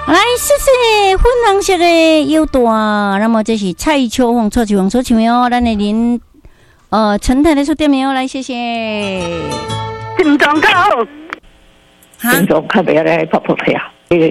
来，谢谢粉红色的腰带，那么这是蔡秋凤、蔡秋凤所唱的哦，咱的林陈太太所点的哦，来，谢谢。 金钟较好， 金钟较袂来泡泡票，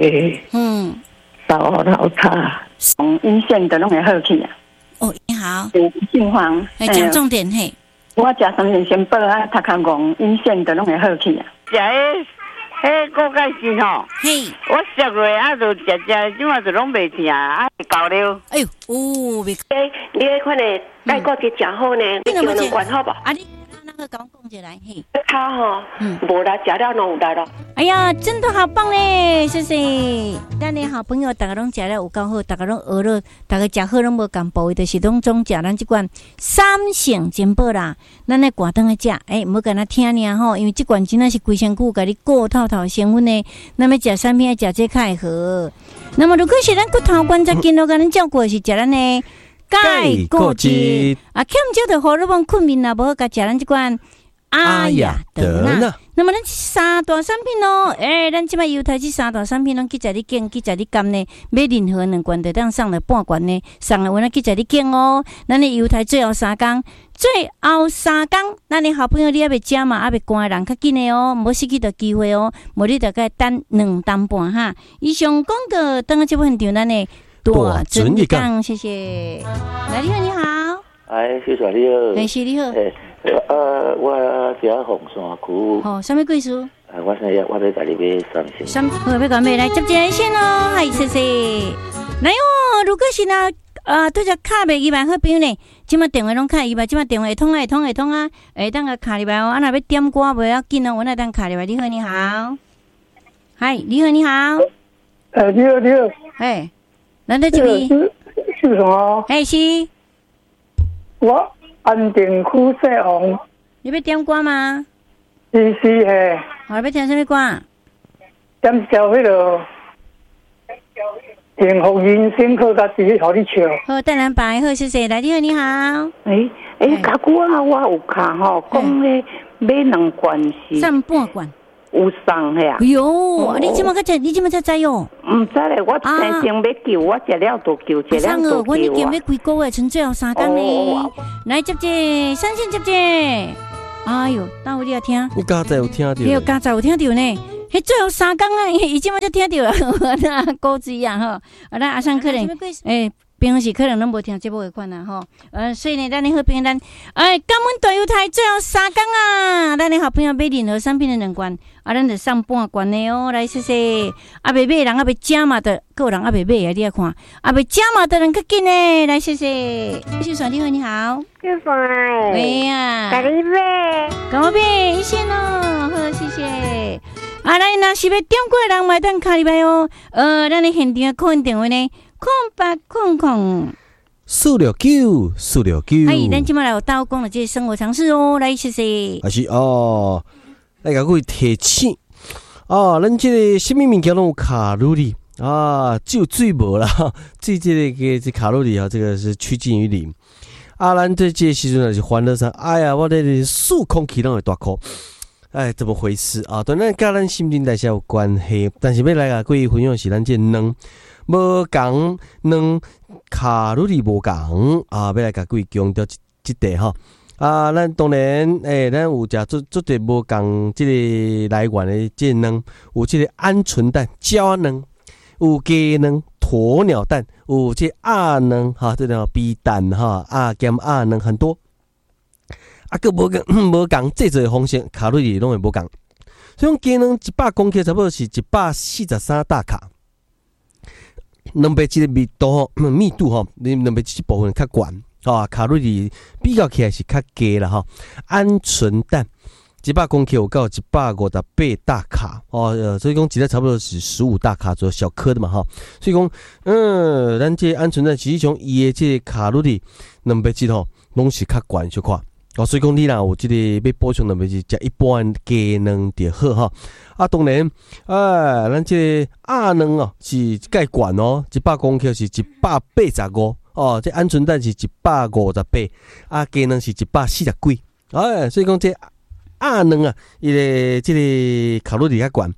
到老卡，阴线的拢会好去啊。 哦，你好， 姓黄， 讲重点嘿。 我食3年先报啊，头壳戆阴线的拢会好去啊。 食迄个钙是吼， 嘿， 我10月啊就食，即马就拢袂疼啊，搞了。 哎呦，袂。 你迄款的钙骨质真好呢，你叫两罐好不？ 啊，你那个讲起来，嘿， 他吼，无啦，食了拢有力咯。 哎呀，真的好棒嘞！谢谢，咱的好朋友，大家拢食了有够好，大家拢学了，大家食好拢无共步，就是拢总食咱这款三性珍宝啦。咱来挂灯来食，唔好跟他听尔吼，因为这款真的是规身躯甲你顾透透成分的。那么食产品要食这较会好。那么如果是咱骨头关节筋络，甲咱照顾是食咱的钙骨质啊，欠少的荷尔蒙困眠啦，无好甲食咱这款。阿雅德纳，那么咱三大产品哦，咱即摆犹太这三大产品拢记在你拣，记在你甘呢，买任何2罐就当送了半罐呢，送了我那记在你拣哦。咱的犹太最后3天，咱的好朋友你还袂食嘛，还袂赶人较紧的哦，无失去的机会哦，无你就该等2担半哈。以上广告等下这部分场咱的大准一讲，谢谢。来，你好，你好。 哎，谢谢你好。 是你好。 我家红山区。 哦，什么贵书？ 我现在我在家里买3线。 好，要讲咩来接电线哦，嗨，谢谢。来哦，如果是那对着卡袂2万好朋友呢，即马电话拢卡2万，即马电话会通啊，当个卡2万哦，啊若要点歌袂要紧哦，我那当卡2万。你好，你好。嗨，你好，你好。 你好，你好。 哎，咱在这里。 是什么？ 哎，是。 我安定区西王。 你要点歌吗？ 是嘿。 好，要听什么歌？ 点交迄个幸福人生课家己互你唱。 好，等咱排好，谢谢。来，你好，你好。 甲我有看吼，讲咧买2罐是送半罐。 有送嘿啊！ 哎呦，你即马才知哟？ 唔知咧，我生前要救，我食了都救，食了都救。 我已经要几个月，剩最后3天呢。来接接，三线接接。哎呦，等有你也听。 你刚才有听到？ 有刚才有听到呢。迄最后3天啊，伊即马才听到了，那钩子一样吼。啊，咱阿上可能平时可能拢无听节目的款啦吼，所以呢，咱的好朋友咱，感恩大犹太最后3天啊，咱的好朋友买任何产品的2罐，咱就送半罐的哦，来谢谢。未买人未食嘛的，个人未买啊，你来看，未食嘛的人较紧呢，来谢谢。秀爽你好，你好。 秀爽。 喂呀。 甲你买。 跟我买一线哦，好谢谢。来，若是要点过的人，买单卡里边哦。咱的现场扣印电话呢？0800 469。 哎，咱今麦来有倒讲了这些生活常识哦，来谢谢。 还是哦，来甲各提醒啊，咱这个什么物件拢有卡路里啊，只有水无啦，水这个这卡路里啊，这个是趋近于0。啊，咱这个时阵也是欢乐上，哎呀，我这数空气拢会大哭。哎，怎么回事啊？当然跟咱新陈代谢有关系，但是要来甲各位分享是咱这2无共2卡路里无共啊，要来甲各位强调这点哈啊，咱当然咱有食做对无共这个来源的这2，有这个鹌鹑蛋、胶蛋，有鸡蛋、鸵鸟蛋，有这鸭蛋哈，这叫鳖蛋哈，兼鸭蛋很多。个无共制作的方式，卡路里拢会无共。所以讲鸡蛋100公克差不多是143大卡。蛋白质的密度吼，蛋白质部分较悬啊，卡路里比较起来是较低啦吼。鹌鹑蛋100公克有到158大卡哦，所以讲一粒差不多是15大卡左右小颗的嘛哈。所以讲咱这鹌鹑蛋实际上伊的这卡路里蛋白质吼，拢是较悬小可。哦，所以讲你若有这个要补充蛋白质，食一般鸡蛋就好哈。啊，当然，咱这鸭蛋哦是介悬哦，100公克是185哦，这鹌鹑蛋是158，啊，鸡蛋是140几，所以讲这鸭蛋啊，伊的这个卡路里较悬。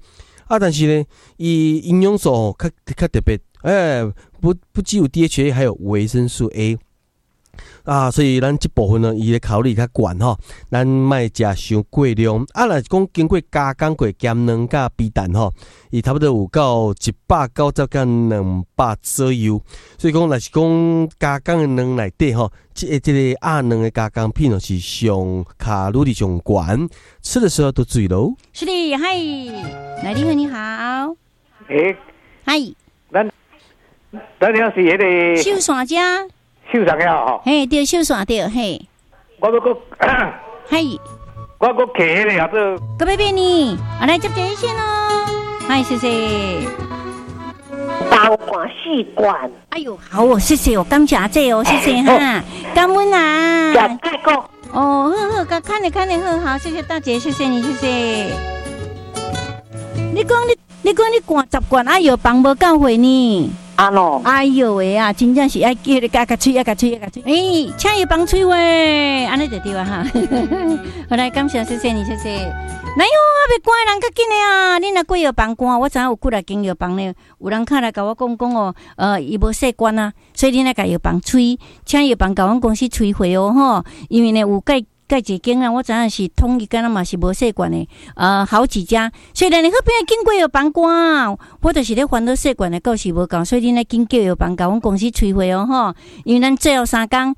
但是呢，伊营养素较特别，不只有 DHA， 还有维生素 A。所以咱这部分呢，伊的卡路里较悬吼，咱莫食伤过量。若是讲经过加工过咸卵甲肥蛋吼，伊差不多有到190到200左右。所以讲，若是讲加工的卵内底吼，这个鸭卵的加工品是上卡路里上悬，吃的时候都注意喽。 是的，嗨，来你好，你好，嗨， 咱了是迄个秀山家。 秀山了吼， 嘿，对，秀山对，嘿， 我要搁， 嘿， 我搁摕迄个啊，做， 搁要变呢，来接一线哦，嗨，谢谢。 包管细管， 哎呦，好哦，谢谢哦，感谢这哦，谢谢哈，感恩啊。 讲太够。 哦，好，看你好，谢谢大姐，谢谢你，谢谢。你讲你灌10罐，哎呦，帮无到位呢。哎呦喂啊，真正是爱叫你加吹。请伊帮吹话，安尼就对啊哈。好来，感谢，谢谢你，谢谢。哪有啊？别怪人较紧的啊！你若过药房关，我知影有几来间药房呢。有人敲来甲我讲哦，伊无习惯啊，所以你来甲药房吹，请药房甲阮公司吹回哦吼。因为呢有介一间啊，我知影是统一间啊嘛是无习惯的，好几家，所以咱好边经过药房关，我就是咧烦恼习惯的够是无够，所以恁来经过药房甲阮公司催回哦吼，因为咱最后3天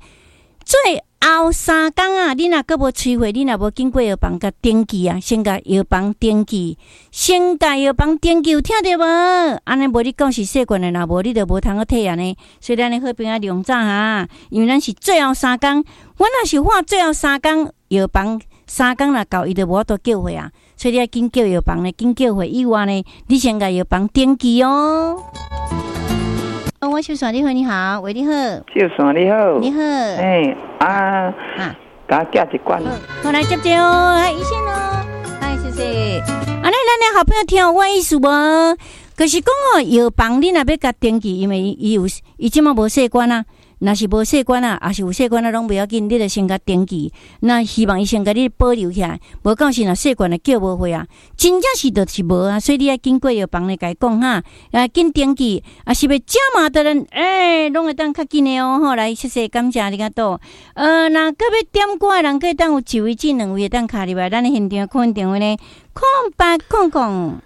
啊，你若阁无催回，你若无经过药房甲登记啊，先甲药房登记，有听到无？安尼无你讲是习惯的，若无你就无通去退啊呢。所以咱咧好边啊量早哈，因为咱是最后3天，我若是话最后3天药房3天若到，伊就无法度叫回啊。所以你要紧叫药房呢，紧叫回以外呢，你先甲药房登记哦。我秀山你好，你好，喂你好， 秀山你好， 你好， 甲我寄一罐， 好来接哦，嗨，一线哦，嗨，谢谢。咱的好朋友听我意思无？可是讲哦，药房你若要甲登记，因为伊即马无习惯啊。若是无习惯啊，也是有习惯啊，拢不要紧，你著先甲登记。那希望伊先甲你保留起来，无到时若习惯了叫无回啊，真正是就是无啊。所以你要经过药房来甲伊讲哈，紧登记，是要加码的人，拢会当较紧的哦。吼，来，谢谢，感谢你个多。若个要点歌的人，可以当有1位至2位当卡入来，咱的现场看电话呢，0800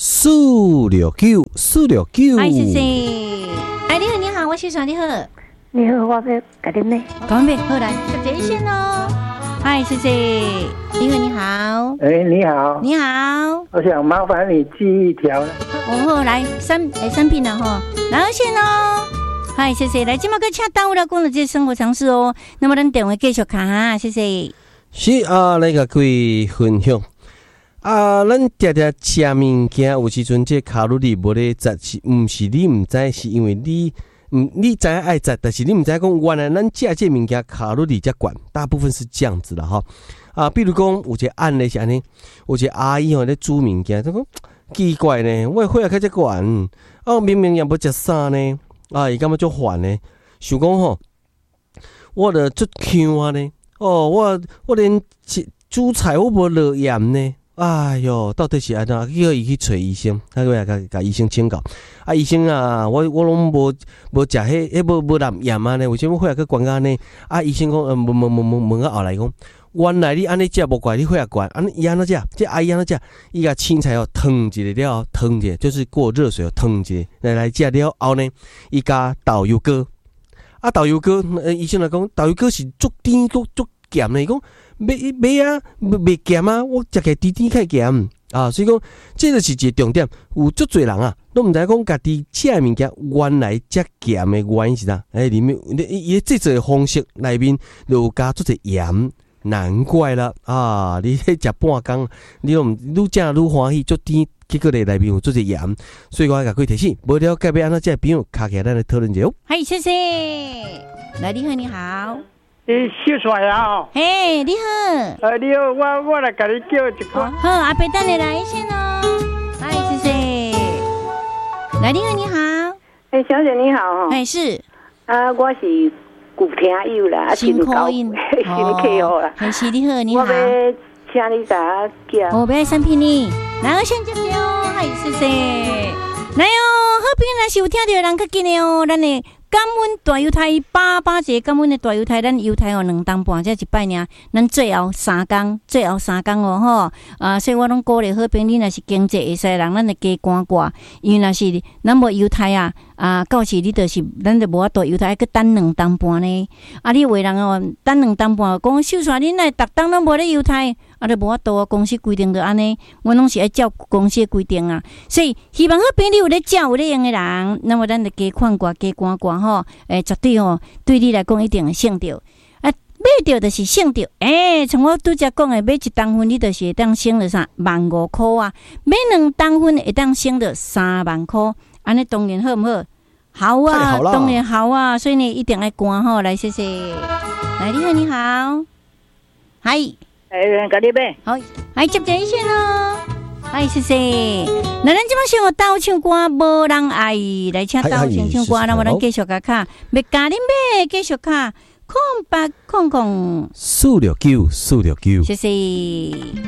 469。 哎，谢谢。你好，我是啥？你好。 你好，我要甲恁呢。 讲咩？好来，接一线哦。嗨，谢谢。你好，你好。 你好。 你好。 我想麻烦你寄一条。 好，来三品了哈，来二线哦。嗨，谢谢。来，今麦个请耽误了讲的这些生活常识哦。那么咱电话继续看哈，谢谢。 是来甲各位分享。咱常常吃物件，有时阵这卡路里无咧食，是毋是你毋知，是因为你知影爱食，但是你毋知讲原来咱食这物件卡路里遮悬，大部分是这样子啦哈。比如讲有一个案例是安尼，有一个阿姨咧煮物件，她讲奇怪呢，我血压较遮悬，明明也无食啥呢，伊感觉足烦呢，想讲吼，我著足呛啊呢，我连煮菜我无落盐呢。哎哟，到底是安怎？叫伊去找医生，他过来甲医生请教。医生啊，我拢无食迄无含盐啊呢？为什么血压去悬到安尼？医生讲问到后来讲，原来你安尼食无怪你血压悬，安尼伊安怎食？这阿姨安怎食？伊甲青菜烫一个了，烫一个就是过热水烫一个来食了后呢，伊加豆油膏。豆油膏，医生来讲豆油膏是足甜足咸呢，伊讲。袂啊，袂咸啊，我食起甜甜较咸所以讲，这就是一个重点。有足侪人啊，都毋知讲家己食的物件原来遮咸的原因是啥？里面伊制作的方式内面就有加足侪盐，难怪了你迄食半工，你都愈食愈欢喜，足甜，结果内面有足侪盐，所以我甲各位提醒，无了解要安怎食朋友，卡起来咱来讨论者。 嗨，谢谢。来，你好，你好。 秀出来啊！ 嘿，你好。 你好，我来甲你叫一罐。 好，阿伯等你来先哦。嗨，谢谢。来，你好，你好。 小姐你好。 是。 我是古听友啦， 新口音， 新客户啦。 是，你好，你好。 我要请你甲我叫。 我要3品呢。 来，先接着，嗨，谢谢。来哦，好朋友若是有听到的人较紧的哦，咱的感恩大犹太8节感恩的大犹太，咱犹太哦2当半才一摆尔，咱最后3工哦吼，所以我拢鼓励好朋友，你若是经济会使人，咱就加赶挂，因为若是咱无犹太到时你就是咱就无法度犹太，去等2当半呢。你有的人哦，等2当半，讲秀煞恁来逐当拢无咧犹太，就无法度公司规定就安尼，我拢是爱照公司的规定啊。所以希望好朋友你有咧照有咧用的人，那么咱就加看挂加赶挂吼，绝对吼对你来讲一定会省着。买着就是省着，像我拄则讲的，买1当分你就是会当省着15000块啊，买2当分会当省着30000块，安尼当然好唔好？好啊，当然好啊，所以呢一定要赶吼，来谢谢。来，你好，嗨， 甲你买， 好，来接一线哦。哎，谢谢。那咱即摆先学倒唱歌，无人爱，来请倒唱歌，那么咱继续甲卡，要加恁买继续卡，0800469469， 谢谢。